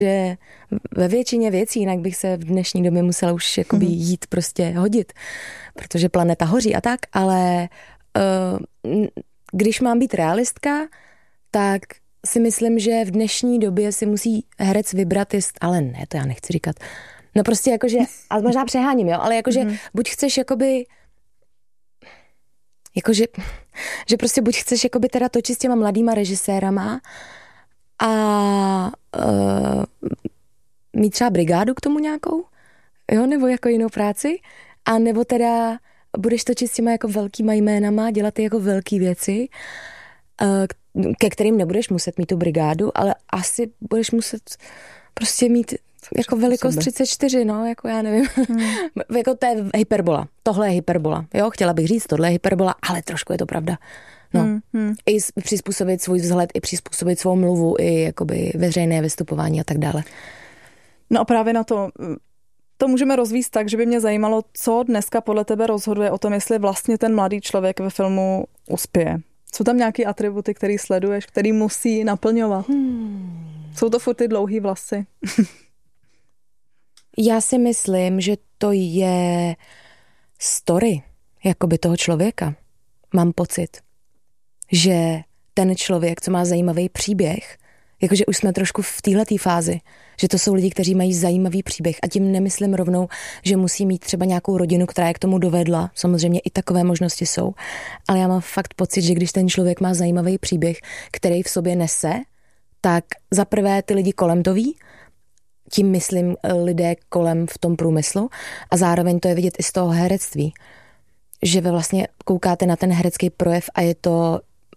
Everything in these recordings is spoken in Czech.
že ve většině věcí, jinak bych se v dnešní době musela už jakoby jít prostě hodit, protože planeta hoří a tak, ale když mám být realistka, tak si myslím, že v dnešní době si musí herec vybrat, ale ne, to já nechci říkat. No prostě jakože, a možná přeháním, jo, ale jakože buď chceš jakoby, jakože, že prostě buď chceš jakoby teda točit s těma mladýma režisérama a mít třeba brigádu k tomu nějakou, jo, nebo jako jinou práci, a nebo teda budeš točit s těma jako velkýma jménama, dělat ty jako velký věci, ke kterým nebudeš muset mít tu brigádu, ale asi budeš muset prostě mít jako velikost 34, no, jako já nevím. Jako to je hyperbola. Tohle je hyperbola. Jo, chtěla bych říct, tohle je hyperbola, ale trošku je to pravda. No. I přizpůsobit svůj vzhled, i přizpůsobit svou mluvu, i jakoby veřejné vystupování a tak dále. No a právě na to můžeme rozvíct tak, že by mě zajímalo, co dneska podle tebe rozhoduje o tom, jestli vlastně ten mladý člověk ve filmu uspěje. Jsou tam nějaké atributy, který sleduješ, který musí naplňovat? Jsou to furt ty dlouhý vlasy? Já si myslím, že to je story jakoby toho člověka. Mám pocit, že ten člověk, co má zajímavý příběh, jakože už jsme trošku v téhletý fázi, že to jsou lidi, kteří mají zajímavý příběh, a tím nemyslím rovnou, že musí mít třeba nějakou rodinu, která je k tomu dovedla. Samozřejmě i takové možnosti jsou. Ale já mám fakt pocit, že když ten člověk má zajímavý příběh, který v sobě nese, tak za prvé ty lidi kolem to ví, tím myslím lidé kolem v tom průmyslu, a zároveň to je vidět i z toho herectví, že vy vlastně koukáte na ten herecký projev a je to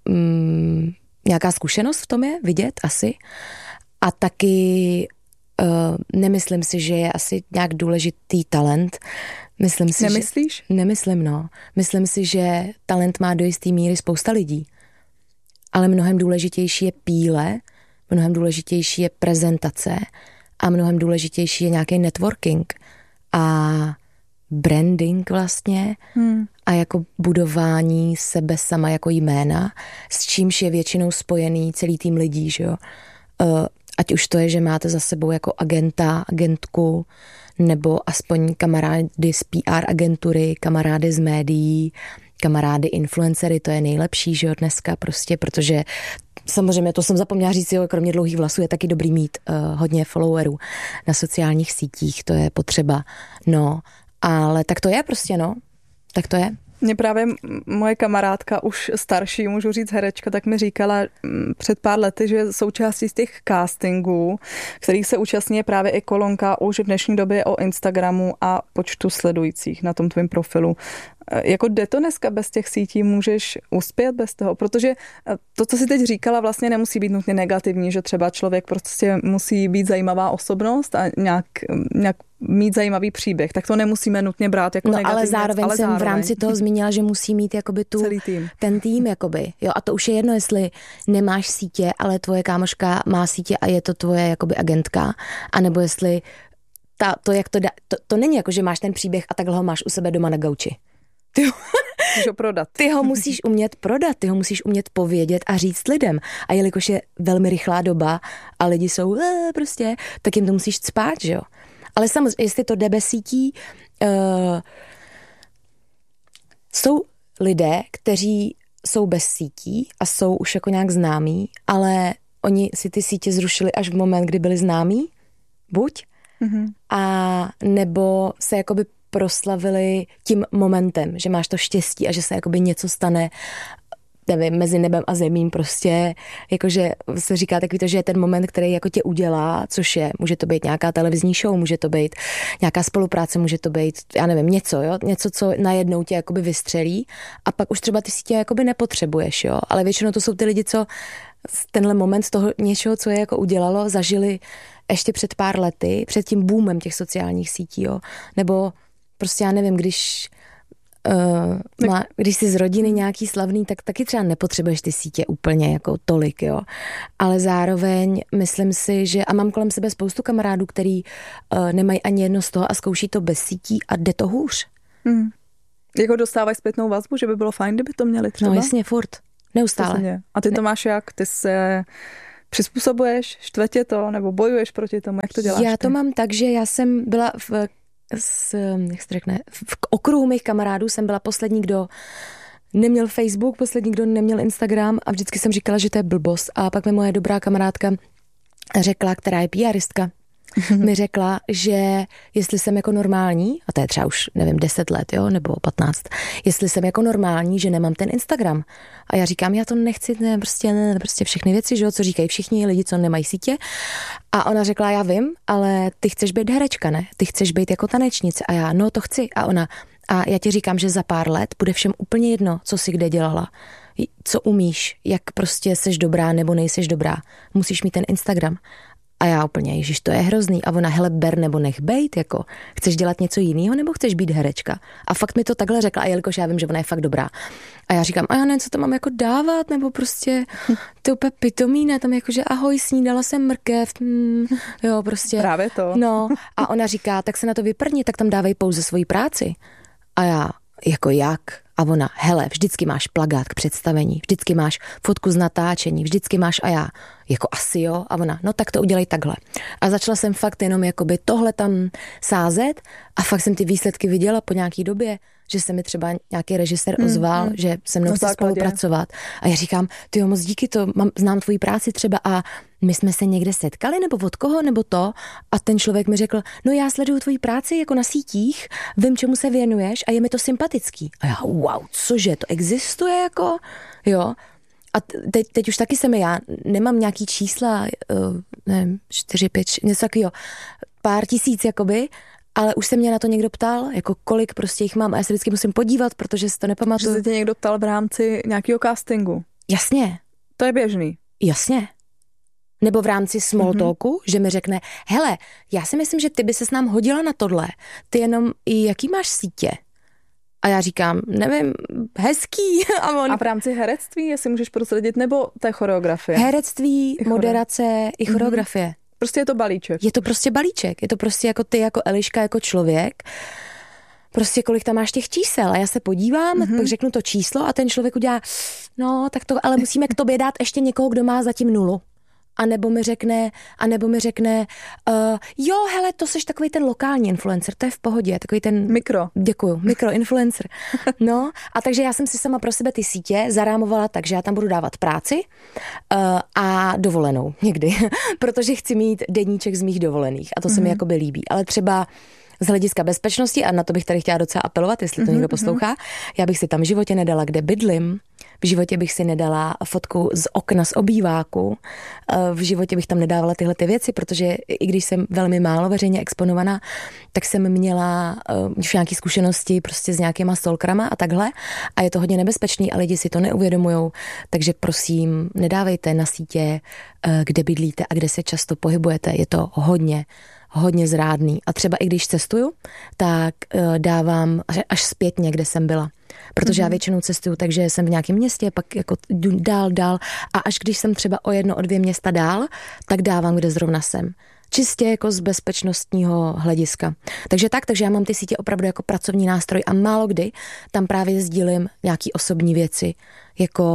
nějaká zkušenost v tom je vidět asi, a taky nemyslím si, že je asi nějak důležitý talent. Nemyslíš? Nemyslím, no. Myslím si, že talent má do jistý míry spousta lidí, ale mnohem důležitější je píle, mnohem důležitější je prezentace a mnohem důležitější je nějaký networking a branding vlastně a jako budování sebe sama jako jména, s čímž je většinou spojený celý tým lidí, že jo. Ať už to je, že máte za sebou jako agenta, agentku, nebo aspoň kamarády z PR agentury, kamarády z médií, kamarády influencery, to je nejlepší, že jo, dneska prostě, protože samozřejmě, to jsem zapomněla říct, jo, kromě dlouhých vlasů je taky dobrý mít hodně followerů na sociálních sítích, to je potřeba, no, ale tak to je prostě, no, tak to je. Mě právě moje kamarádka, už starší, můžu říct herečka, tak mi říkala před pár lety, že součástí z těch castingů, kterých se účastní, je právě i kolonka už v dnešní době o Instagramu a počtu sledujících na tom tvém profilu. Jako jde to dneska bez těch sítí, můžeš uspět bez toho? Protože to, co jsi teď říkala, vlastně nemusí být nutně negativní, že třeba člověk prostě musí být zajímavá osobnost a nějak mít zajímavý příběh, tak to nemusíme nutně brát jako negativní. Ale zároveň jsem v rámci toho zmínila, že musí mít jakoby celý tým. Ten tým, jakoby. Jo, a to už je jedno, jestli nemáš sítě, ale tvoje kámoška má sítě a je to tvoje jakoby agentka, anebo jestli to není jako, že máš ten příběh a takhle ho máš u sebe doma na gauči. Ty ho musíš umět prodat, ty ho musíš umět povědět a říct lidem. A jelikož je velmi rychlá doba a lidi jsou prostě, tak jim to musíš cpát, že jo. Ale samozřejmě, jestli to jde bez sítí, jsou lidé, kteří jsou bez sítí a jsou už jako nějak známí, ale oni si ty sítě zrušili až v moment, kdy byli známí, buď, a nebo se jakoby proslavili tím momentem, že máš to štěstí a že se jakoby něco stane, nevím, mezi nebem a zemím prostě, jakože se říká takový to, že je ten moment, který jako tě udělá, což je, může to být nějaká televizní show, může to být nějaká spolupráce, může to být, já nevím, něco, co najednou tě jakoby vystřelí a pak už třeba ty sítě jakoby nepotřebuješ, jo, ale většinou to jsou ty lidi, co tenhle moment toho něčeho, co je jako udělalo, zažili ještě před pár lety, před tím boomem těch sociálních sítí, jo, nebo prostě já nevím, když jsi z rodiny nějaký slavný, tak taky třeba nepotřebuješ ty sítě úplně jako tolik, jo. Ale zároveň myslím si, že a mám kolem sebe spoustu kamarádů, který nemají ani jedno z toho a zkouší to bez sítí a jde to hůř. Jako dostávají zpětnou vazbu, že by bylo fajn, kdyby to měli třeba? No jasně, furt. Neustále. A ty to máš jak? Ty se přizpůsobuješ, štve tě to, nebo bojuješ proti tomu, jak to děláš? Já to mám tak, že já jsem byla v okruhu mých kamarádů jsem byla poslední, kdo neměl Facebook, poslední, kdo neměl Instagram a vždycky jsem říkala, že to je blbost. A pak mi moje dobrá kamarádka řekla, která je PRistka, mi řekla, že jestli jsem jako normální, a to je třeba už, nevím, 10 let, jo, nebo 15, jestli jsem jako normální, že nemám ten Instagram. A já říkám, já to nechci, prostě všechny věci, že jo, co říkají všichni lidi, co nemají sítě. A ona řekla, já vím, ale ty chceš být herečka, ne? Ty chceš být jako tanečnice. A já, no to chci. A ona, a já ti říkám, že za pár let bude všem úplně jedno, co jsi kde dělala. Co umíš, jak prostě seš dobrá nebo nejseš dobrá. Musíš mít ten Instagram. A já úplně, ježiš, to je hrozný. A ona, hele, ber nebo nech bejt, jako, chceš dělat něco jiného, nebo chceš být herečka? A fakt mi to takhle řekla, a jelikož já vím, že ona je fakt dobrá. A já říkám, a já nevím, co to mám jako dávat, nebo prostě to úplně pitomí, ne, tam jakože ahoj, snídala jsem mrkev, jo, prostě. Právě to. No, a ona říká, tak se na to vyprni, tak tam dávej pouze svoji práci. A já, jako jak? A ona, hele, vždycky máš plakát k představení, vždycky máš fotku z natáčení, vždycky máš a já, jako asi jo. A ona, no tak to udělej takhle. A začala jsem fakt jenom jakoby tohle tam sázet a fakt jsem ty výsledky viděla po nějaký době, že se mi třeba nějaký režisér ozval, že se mnou chce spolupracovat. A já říkám, ty jo, moc díky, znám tvoji práci třeba a my jsme se někde setkali, nebo od koho, nebo to. A ten člověk mi řekl, no já sleduju tvoji práci jako na sítích, vím, čemu se věnuješ a je mi to sympatický. A já, wow, cože, to existuje jako, jo. A teď už taky já nemám nějaký čísla, nevím, 4, 5, něco takového, pár tisíc jakoby, ale už se mě na to někdo ptal, jako kolik prostě jich mám a já se vždycky musím podívat, protože si to nepamatuju. Že se tě někdo ptal v rámci nějakého castingu? Jasně. To je běžný? Jasně. Nebo v rámci small talku, že mi řekne, hele, já si myslím, že ty by ses nám hodila na tohle, ty jenom jaký máš sítě? A já říkám, nevím, hezký. A v rámci herectví, jestli můžeš prozradit, nebo té choreografie? Herectví, moderace i choreografie. Prostě je to balíček. Je to prostě balíček. Je to prostě jako ty, jako Eliška, jako člověk. Prostě kolik tam máš těch čísel. A já se podívám, pak řeknu to číslo a ten člověk udělá, no, tak to, ale musíme k tobě dát ještě někoho, kdo má zatím 0. A nebo mi řekne, jo, hele, to seš takový ten lokální influencer, to je v pohodě, takový ten... Mikroinfluencer. No, a takže já jsem si sama pro sebe ty sítě zarámovala tak, že já tam budu dávat práci a dovolenou někdy, protože chci mít deníček z mých dovolených a to se mi jakoby líbí. Ale třeba z hlediska bezpečnosti, a na to bych tady chtěla docela apelovat, jestli to někdo poslouchá, já bych si tam v životě nedala, kde bydlím, v životě bych si nedala fotku z okna z obýváku, v životě bych tam nedávala tyhle ty věci, protože i když jsem velmi málo veřejně exponovaná, tak jsem měla už nějaké zkušenosti prostě s nějakýma stalkerama a takhle a je to hodně nebezpečný a lidi si to neuvědomujou, takže prosím, nedávejte na sítě, kde bydlíte a kde se často pohybujete, je to hodně zrádný. A třeba i když cestuju, tak dávám až zpětně, kde jsem byla. Protože já většinou cestuju, takže jsem v nějakém městě, pak jako dál a až když jsem třeba o 1, o 2 města dál, tak dávám, kde zrovna jsem. Čistě jako z bezpečnostního hlediska. Takže já mám ty sítě opravdu jako pracovní nástroj a málo kdy tam právě sdílím nějaký osobní věci. Jako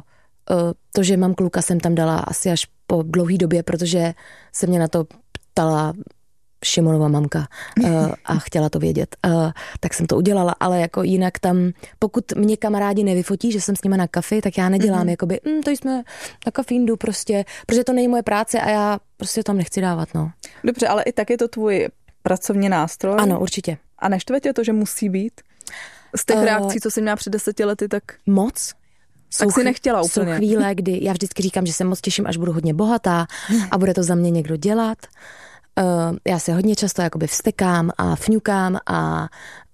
to, že mám kluka, jsem tam dala asi až po dlouhý době, protože se mě na to ptala Šimonova mamka a chtěla to vědět. Tak jsem to udělala, ale jako jinak tam, pokud mě kamarádi nevyfotí, že jsem s nimi na kafi, tak já nedělám jakoby, to jsme na kafíndu prostě, protože to není moje práce a já prostě tam nechci dávat, no. Dobře, ale i tak je to tvůj pracovní nástroj? Ano, určitě. A neštve tě to, že musí být? Z těch reakcí, co jsi měla před 10 lety, tak... Moc? Tak si nechtěla úplně. Jsou chvíle, kdy já vždycky říkám, že se moc těším, až budu hodně bohatá a bude to za mě někdo dělat. Já se hodně často jakoby vstekám a fňukám a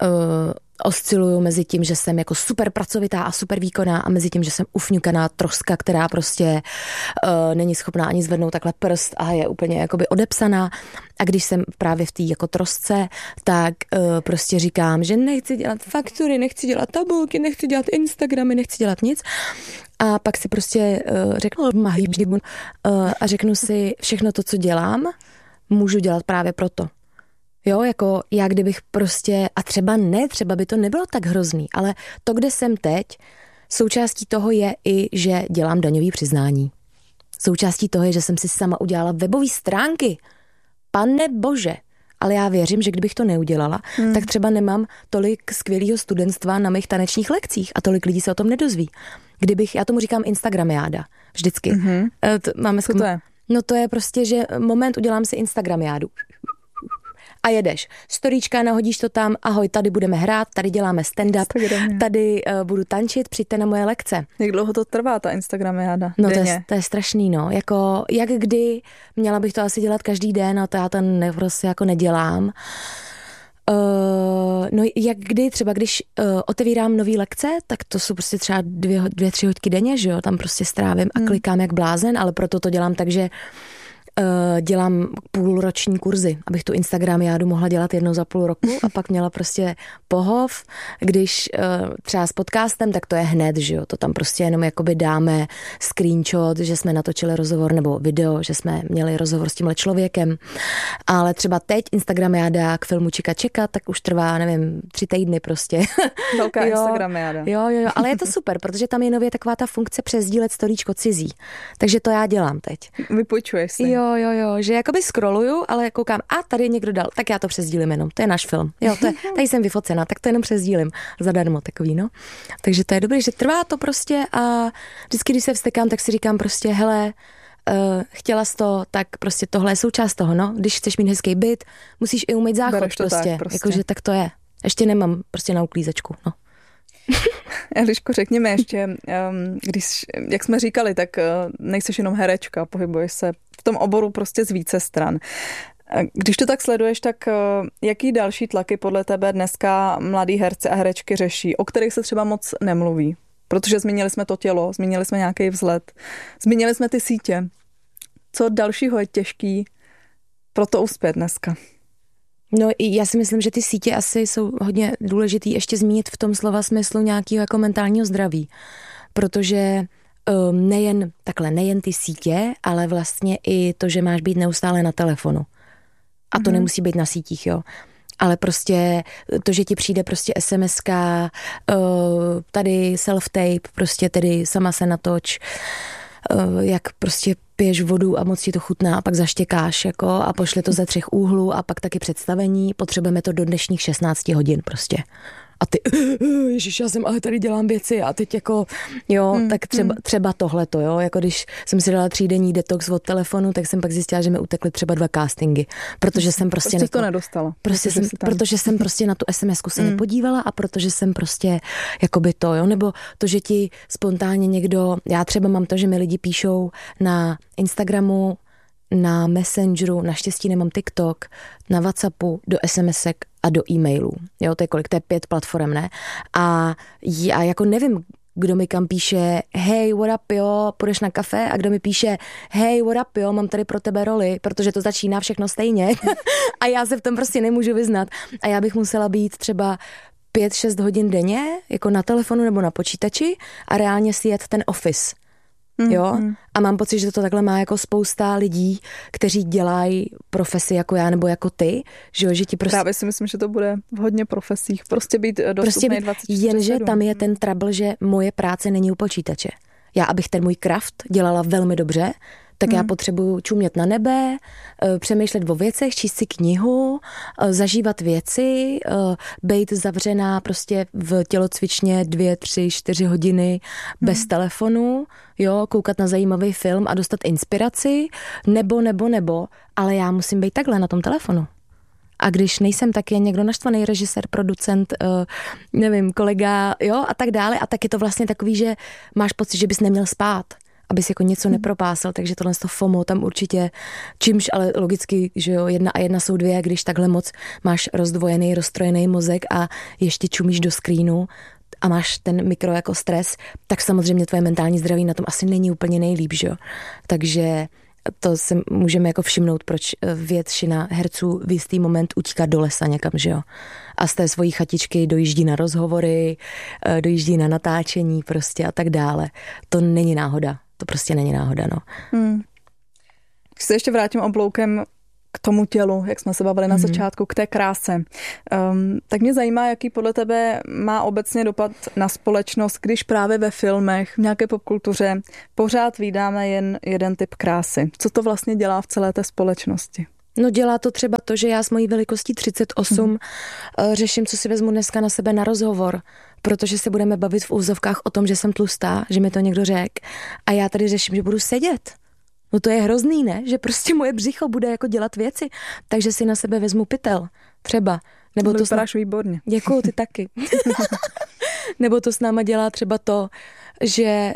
osciluju mezi tím, že jsem jako super pracovitá a super výkonná a mezi tím, že jsem ufňukaná troska, která prostě není schopná ani zvednout takhle prst a je úplně jakoby odepsaná. A když jsem právě v té jako trosce, tak prostě říkám, že nechci dělat faktury, nechci dělat tabulky, nechci dělat Instagramy, nechci dělat nic. A pak si prostě řeknu a řeknu si všechno to, co dělám, můžu dělat právě proto. Jo, jako já kdybych prostě, a třeba by to nebylo tak hrozný, ale to, kde jsem teď, součástí toho je i, že dělám daňový přiznání. Součástí toho je, že jsem si sama udělala webové stránky. Pane bože. Ale já věřím, že kdybych to neudělala, tak třeba nemám tolik skvělého studentstva na mých tanečních lekcích a tolik lidí se o tom nedozví. Já tomu říkám Instagramiáda. Vždycky. Máme Co to je? No to je prostě, že udělám si Instagramiádu. A jedeš. Storíčka, nahodíš to tam, ahoj, tady budeme hrát, tady děláme stand-up, tady budu tančit, přijďte na moje lekce. Jak dlouho to trvá, ta Instagramiáda? No to je strašný, no. Jako, jak kdy, měla bych to asi dělat každý den, a to já to prostě jako nedělám. No jak kdy, třeba když otevírám nový lekce, tak to jsou prostě třeba 2-3 hodiny denně, že jo, tam prostě strávím a klikám jak blázen, ale proto to dělám tak, že dělám půlroční kurzy, abych tu Instagramiádu mohla dělat jednou za půl roku a pak měla prostě pohov, když třeba s podcastem, tak to je hned, že jo, to tam prostě jenom jakoby dáme screenshot, že jsme natočili rozhovor nebo video, že jsme měli rozhovor s tímhle člověkem, ale třeba teď Instagramiáda k filmu Čika čeka, tak už trvá, nevím, 3 týdny prostě. Velká Instagramiáda. Jo, ale je to super, protože tam je nově taková ta funkce přesdílet storíčko cizí, takže to já dělám teď. Vypůjčuješ si. Jo, že jakoby scrolluju, ale koukám, a tady někdo dal, tak já to přesdílím jenom, to je náš film. Jo, tady jsem vyfocena, tak to jenom přesdílím zadarmo takový, no. Takže to je dobrý, že trvá to prostě a vždycky, když se vztekám, tak si říkám prostě, hele, chtěla jsi to, tak prostě tohle je součást toho, no. Když chceš mít hezký byt, musíš i umýt záchod prostě. Jakože tak to je. Ještě nemám prostě na uklízečku, no. Eliško, řekněme ještě, jak jsme říkali, tak nejseš jenom herečka, pohybuješ se v tom oboru prostě z více stran. Když to tak sleduješ, tak jaký další tlaky podle tebe dneska mladí herci a herečky řeší, o kterých se třeba moc nemluví? Protože zmínili jsme to tělo, zmínili jsme nějaký vzhled, zmínili jsme ty sítě. Co dalšího je těžký pro to uspět dneska? No já si myslím, že ty sítě asi jsou hodně důležitý ještě zmínit v tom slova smyslu nějakého jako mentálního zdraví, protože nejen ty sítě, ale vlastně i to, že máš být neustále na telefonu. A to nemusí být na sítích, jo. Ale prostě to, že ti přijde prostě SMSka, tady self-tape, prostě tedy sama se natoč, jak prostě piješ vodu a moc ti to chutná a pak zaštěkáš jako a pošle to ze 3 úhlů a pak taky představení, potřebujeme to do dnešních 16 hodin prostě. A ty, ježiš, já jsem ale tady dělám věci a teď jako, jo, tak třeba tohleto, jo, jako když jsem si dala 3denní detox od telefonu, tak jsem pak zjistila, že mi utekly třeba 2 castingy, protože jsem prostě to nedostala. Protože jsem prostě na tu SMSku se nepodívala a protože jsem prostě jakoby to, jo, nebo to, že ti spontánně někdo, já třeba mám to, že mi lidi píšou na Instagramu, na Messengeru, naštěstí nemám TikTok, na WhatsAppu, do SMSek a do e-mailů. Jo, to je kolik? To je 5 platform, ne? A já jako nevím, kdo mi kam píše hej, what up, jo, půjdeš na kafe? A kdo mi píše hej, what up, jo, mám tady pro tebe roli, protože to začíná všechno stejně. A já se v tom prostě nemůžu vyznat. A já bych musela být třeba 5-6 hodin denně, jako na telefonu nebo na počítači a reálně si jet ten office. Jo? A mám pocit, že to takhle má jako spousta lidí, kteří dělají profesi jako já nebo jako ty, že ti prostě... Právě si myslím, že to bude v hodně profesích. Prostě být dostupný 24/7. Jenže tam je ten trouble, že moje práce není u počítače. Já, abych ten můj craft dělala velmi dobře, tak já potřebuju čumět na nebe, přemýšlet o věcech, číst si knihu, zažívat věci, být zavřená prostě v tělocvičně 2, 3, 4 hodiny bez telefonu, jo, koukat na zajímavý film a dostat inspiraci, nebo, ale já musím být takhle na tom telefonu. A když nejsem, tak je někdo naštvaný režisér, producent, nevím, kolega, jo, a tak dále. A tak je to vlastně takový, že máš pocit, že bys neměl spát, abys jako něco nepropásal, takže tohle to FOMO tam určitě, čímž ale logicky, že jo, 1 a 1 jsou 2, když takhle moc máš rozdvojený, rozstrojený mozek a ještě čumíš do screenu a máš ten mikro jako stres, tak samozřejmě tvoje mentální zdraví na tom asi není úplně nejlíp, že jo. Takže to se můžeme jako všimnout, proč většina herců v jistý moment utíká do lesa někam, že jo. A z té svojí chatičky dojíždí na rozhovory, dojíždí na natáčení prostě a tak dále. To není náhoda. To prostě není náhoda, no. Když se ještě vrátím obloukem k tomu tělu, jak jsme se bavili na začátku, k té kráse. Tak mě zajímá, jaký podle tebe má obecně dopad na společnost, když právě ve filmech, v nějaké popkultuře pořád vídáme jen jeden typ krásy. Co to vlastně dělá v celé té společnosti? No dělá to třeba to, že já s mojí velikostí 38 řeším, co si vezmu dneska na sebe na rozhovor, protože se budeme bavit v úzovkách o tom, že jsem tlustá, že mi to někdo řekl a já tady řeším, že budu sedět. No to je hrozný, ne? Že prostě moje břicho bude jako dělat věci, takže si na sebe vezmu pytel, třeba. Nebo to vypadáš výborně. Děkuju, ty taky. Nebo to s náma dělá třeba to, že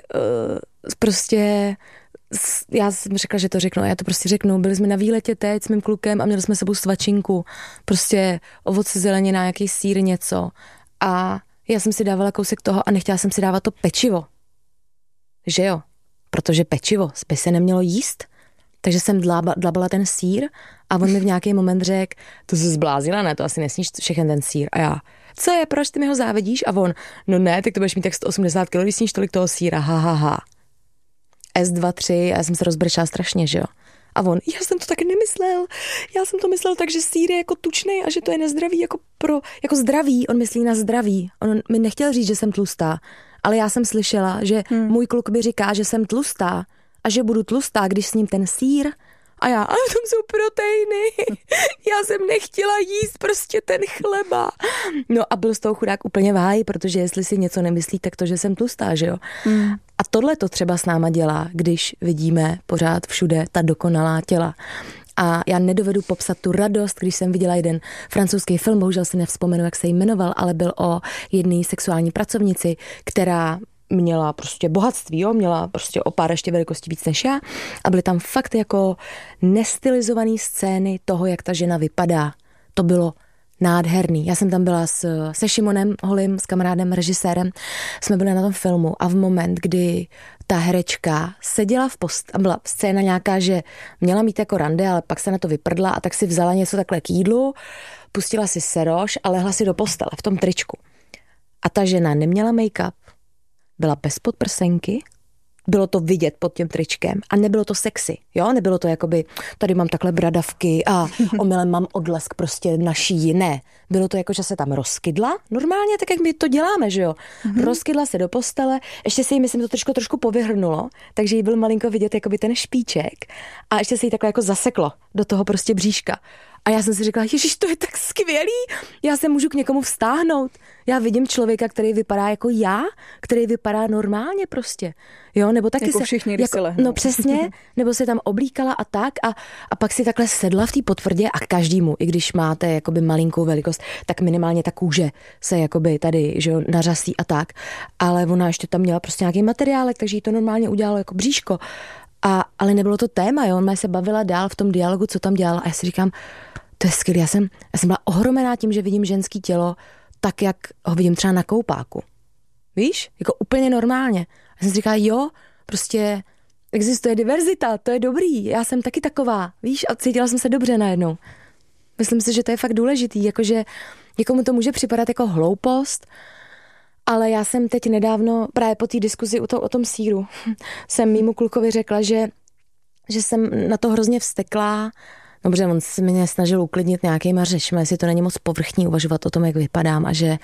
prostě já jsem řekla, že to řeknu a já to prostě řeknu. Byli jsme na výletě teď s mým klukem a měli jsme sebou svačinku, prostě ovoce, zelenina, nějaký sýr, něco. A já jsem si dávala kousek toho a nechtěla jsem si dávat to pečivo. Že jo? Protože pečivo by se nemělo jíst. Takže jsem dlabala ten sýr a on mi v nějaký moment řekl, to jsi zblázila, ne, to asi nesníš všechen ten sýr. A já, co je, proč ty mi ho závidíš? A on, no ne, tak to budeš mít tak 180 kg, když sníš tolik toho sýra, ha. S2, 3 a já jsem se rozbrečela strašně, že jo. A on, já jsem to taky nemyslel, já jsem to myslel tak, že sýr je jako tučnej a že to je nezdravý jako zdravý, on myslí na zdraví. On mi nechtěl říct, že jsem tlustá, ale já jsem slyšela, že můj kluk mi říká, že jsem tlustá a že budu tlustá, když sním ten sýr. A já, ale v tom jsou proteiny. Já jsem nechtěla jíst prostě ten chleba. No a byl z toho chudák úplně v háji, protože jestli si něco nemyslí, tak to, že jsem tlustá, že jo. A tohle to třeba s náma dělá, když vidíme pořád všude ta dokonalá těla. A já nedovedu popsat tu radost, když jsem viděla jeden francouzský film, bohužel si nevzpomenu, jak se jmenoval, ale byl o jedné sexuální pracovnici, která měla prostě bohatství, jo? Měla prostě o pár ještě velikostí víc než já a byly tam fakt jako nestylizované scény toho, jak ta žena vypadá. To bylo nádherný. Já jsem tam byla se Šimonem Holým, s kamarádem, režisérem, jsme byli na tom filmu a v moment, kdy ta herečka seděla v a byla scéna nějaká, že měla mít jako rande, ale pak se na to vyprdla a tak si vzala něco takhle k jídlu, pustila si seroš a lehla si do postele v tom tričku. A ta žena neměla make-up, byla bez podprsenky, bylo to vidět pod tím tričkem a nebylo to sexy, jo? Nebylo to jakoby, tady mám takhle bradavky a omylem mám odlesk prostě na šíji, ne. Bylo to jako, že se tam rozkydla, normálně tak, jak my to děláme, že jo? Rozkydla se do postele, ještě si jí, myslím, to trošku povyhrnulo, takže jí byl malinko vidět jakoby ten špiček a ještě se jí takhle jako zaseklo do toho prostě bříška. A já jsem si řekla, ježiš, to je tak skvělý, já se můžu k někomu vztáhnout. Já vidím člověka, který vypadá jako já, který vypadá normálně prostě. Jo, nebo taky jako se všichni, když jako, no přesně, nebo se tam oblíkala a tak a pak si takhle sedla v té potvrdě a každému, i když máte jakoby malinkou velikost, tak minimálně ta kůže se jakoby tady, že jo, nařasí a tak. Ale ona ještě tam měla prostě nějaký materiálek, takže jí to normálně udělalo jako bříško. Ale nebylo to téma, jo, ona se bavila dál v tom dialogu, co tam dělala a já si říkám, to je skvělé. Já jsem byla ohromená tím, že vidím ženský tělo tak, jak ho vidím třeba na koupáku. Víš? Jako úplně normálně. Já jsem si říkala, jo, prostě existuje diverzita, to je dobrý. Já jsem taky taková, víš? A cítila jsem se dobře najednou. Myslím si, že to je fakt důležitý, jakože někomu to může připadat jako hloupost, ale já jsem teď nedávno, právě po té diskuzi o tom sýru, jsem mýmu klukovi řekla, že jsem na to hrozně vzteklá. Dobře, on se mě snažil uklidnit nějakýma řečmi, jestli to není moc povrchní uvažovat o tom, jak vypadám a že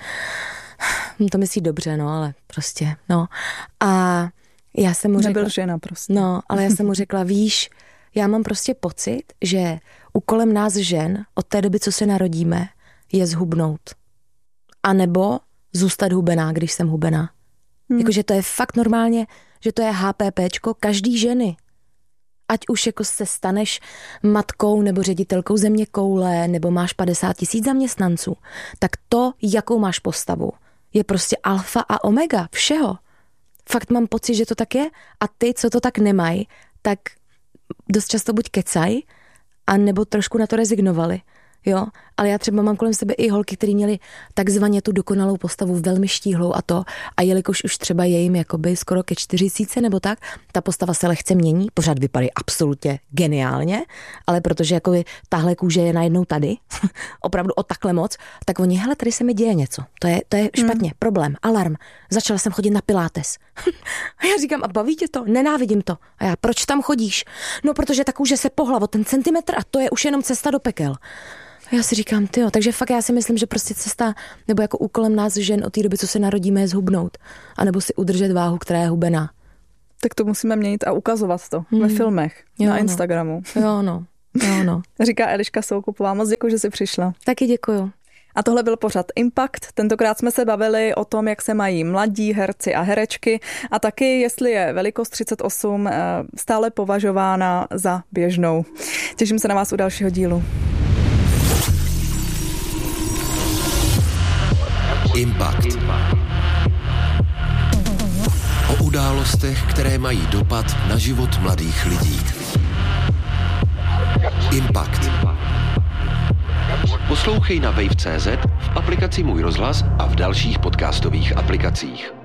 to myslí dobře, no, ale prostě, no. A já jsem mu řekla... Nebyl žena prostě. No, ale já jsem mu řekla, víš, já mám prostě pocit, že úkolem nás žen od té doby, co se narodíme, je zhubnout. A nebo zůstat hubená, když jsem hubená. Jakože to je fakt normálně, že to je HPPčko každý ženy. Ať už jako se staneš matkou nebo ředitelkou zeměkoule, nebo máš 50 000 zaměstnanců, tak to, jakou máš postavu, je prostě alfa a omega všeho. Fakt mám pocit, že to tak je a ty, co to tak nemají, tak dost často buď kecají, a nebo trošku na to rezignovali. jo, ale já třeba mám kolem sebe i holky, které měly takzvaně tu dokonalou postavu, velmi štíhlou a jelikož už třeba je jim jakoby skoro ke 40 nebo tak, ta postava se lehce mění, pořád vypadají absolutně geniálně, ale protože jakoby tahle kůže je najednou tady, opravdu o takhle moc, tak oni, hele, tady se mi děje něco, to je špatně, problém, alarm, začala jsem chodit na pilates. A já říkám, a baví tě to? Nenávidím to. A já, proč tam chodíš? No, protože ta kůže se pohla o ten centimetr a to je už jenom cesta do pekel. A já si říkám, tyjo, takže fakt já si myslím, že prostě cesta, nebo jako úkolem nás žen od té doby, co se narodíme, je zhubnout. A nebo si udržet váhu, která je hubená. Tak to musíme měnit a ukazovat to ve filmech, na Instagramu. Jo, no. Říká Eliška Soukupová, moc děkuji, že jsi přišla. Taky děkuju. A tohle byl pořad Impact. Tentokrát jsme se bavili o tom, jak se mají mladí herci a herečky a taky, jestli je velikost 38 stále považována za běžnou. Těším se na vás u dalšího dílu. Impact. O událostech, které mají dopad na život mladých lidí. Impact. Poslouchej na wave.cz, v aplikaci Můj rozhlas a v dalších podcastových aplikacích.